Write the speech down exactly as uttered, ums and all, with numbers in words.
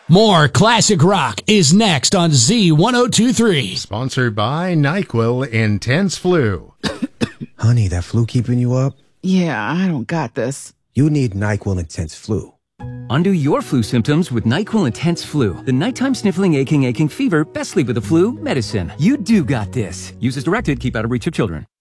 More classic rock is next on Z ten twenty-three. Sponsored by NyQuil Intense Flu. Honey, that flu keeping you up? Yeah, I don't got this. You need NyQuil Intense Flu. Undo your flu symptoms with NyQuil Intense Flu. The nighttime sniffling, aching, aching fever, best sleep with the flu medicine. You do got this. Use as directed. Keep out of reach of children.